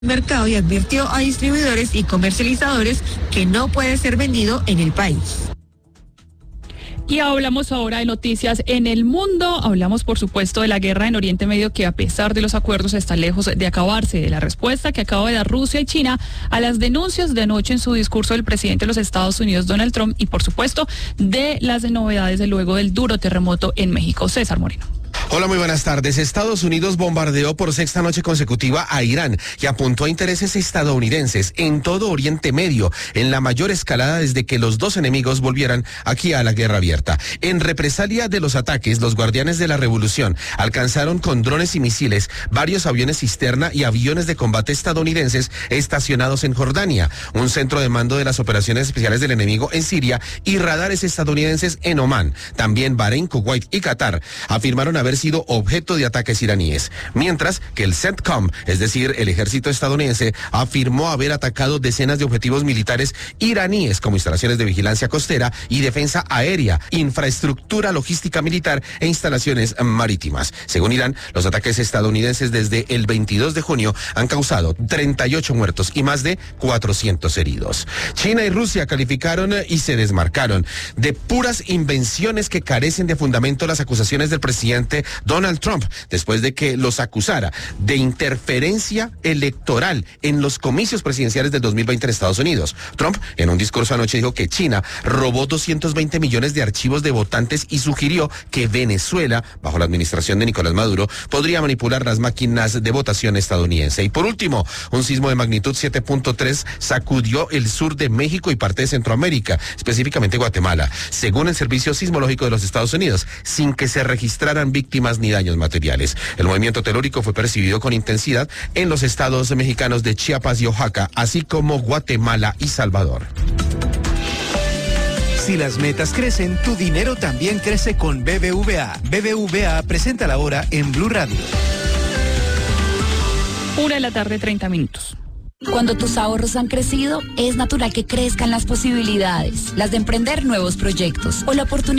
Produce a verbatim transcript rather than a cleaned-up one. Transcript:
mercado y advirtió a distribuidores y comercializadores que no puede ser vendido en el país. Y hablamos ahora de noticias en el mundo. Hablamos, por supuesto, de la guerra en Oriente Medio, que a pesar de los acuerdos está lejos de acabarse. De la respuesta que acaba de dar Rusia y China a las denuncias de anoche en su discurso del presidente de los Estados Unidos, Donald Trump, y por supuesto de las novedades de luego del duro terremoto en México. César Moreno. Hola, muy buenas tardes. Estados Unidos bombardeó por sexta noche consecutiva a Irán y apuntó a intereses estadounidenses en todo Oriente Medio, en la mayor escalada desde que los dos enemigos volvieran aquí a la guerra abierta. En represalia de los ataques, los guardianes de la revolución alcanzaron con drones y misiles varios aviones cisterna y aviones de combate estadounidenses estacionados en Jordania, un centro de mando de las operaciones especiales del enemigo en Siria y radares estadounidenses en Omán. También Bahrein, Kuwait y Qatar afirmaron haber sido objeto de ataques iraníes, mientras que el CENTCOM, es decir, el ejército estadounidense, afirmó haber atacado decenas de objetivos militares iraníes como instalaciones de vigilancia costera y defensa aérea, infraestructura logística militar e instalaciones marítimas. Según Irán, los ataques estadounidenses desde el veintidós de junio han causado treinta y ocho muertos y más de cuatrocientos heridos. China y Rusia calificaron y se desmarcaron de puras invenciones que carecen de fundamento las acusaciones del presidente Donald Trump, después de que los acusara de interferencia electoral en los comicios presidenciales del dos mil veinte en Estados Unidos. Trump, en un discurso anoche, dijo que China robó doscientos veinte millones de archivos de votantes y sugirió que Venezuela, bajo la administración de Nicolás Maduro, podría manipular las máquinas de votación estadounidense. Y por último, un sismo de magnitud siete punto tres sacudió el sur de México y parte de Centroamérica, específicamente Guatemala, según el Servicio Sismológico de los Estados Unidos, sin que se registraran víctimas ni daños materiales. El movimiento telúrico fue percibido con intensidad en los estados mexicanos de Chiapas y Oaxaca, así como Guatemala y Salvador. Si las metas crecen, tu dinero también crece con B B V A. B B V A presenta la hora en Blue Radio. Una de la tarde, treinta minutos. Cuando tus ahorros han crecido, es natural que crezcan las posibilidades, las de emprender nuevos proyectos o la oportunidad